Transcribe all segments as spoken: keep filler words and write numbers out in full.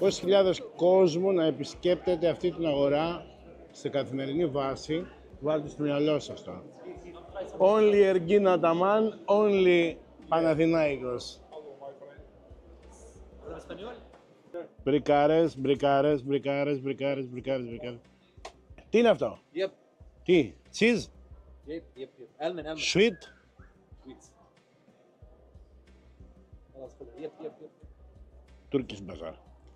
πόσες χιλιάδες κόσμου να επισκέπτεται αυτή την αγορά σε καθημερινή βάση. Βάλτε στο μυαλό σας τώρα. Only Ergin Ataman, only Παναθηνάικος. Μπρικάρες, μπρικάρες, μπρικάρες, μπρικάρες, μπρικάρες, μπρικάρες. Τι είναι αυτό? Yep. Τι, cheese? Yep, yep, yep. Almond, almond. Sweet? Sweets. Yep, yep, yep. Τούρκης μπαζάρ.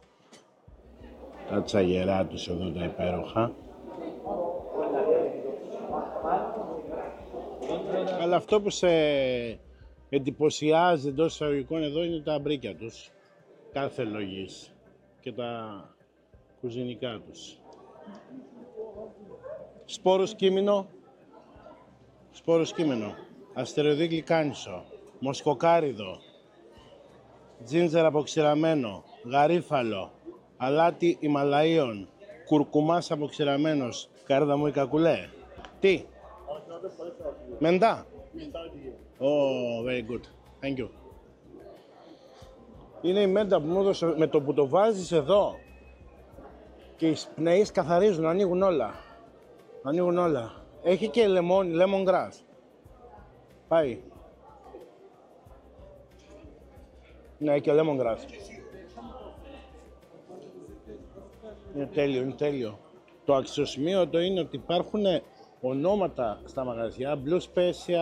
Τα τσαγερά τους εδώ τα υπέροχα. Αλλά αυτό που σε εντυπωσιάζει εντός εισαγωγικών εδώ είναι τα μπρίκια τους. Κάθε λογής. Και τα κουζινικά τους. Σπόρος κείμενο. Σπόρος κείμενο. Αστεροειδή κάνισο. Μοσχοκάριδο. Τζίντζερ αποξηραμένο. Γαρίφαλο. Αλάτι Ιμαλαίων. Κουρκουμάς αποξηραμένος. Κάρδαμο ή κακουλέ. Τι? Μεντά. Oh, very good. Thank you. Είναι η μέντα που μου έδωσε, με το που το βάζεις εδώ και οι σπνέεις καθαρίζουν, ανοίγουν όλα. Ανοίγουν όλα. Έχει και λεμόνι, lemongrass. Πάει. Ναι, έχει και lemongrass. Είναι τέλειο, είναι τέλειο. Το αξιοσημείωτο είναι ότι υπάρχουν ονόματα στα μαγαζιά, Blue Special,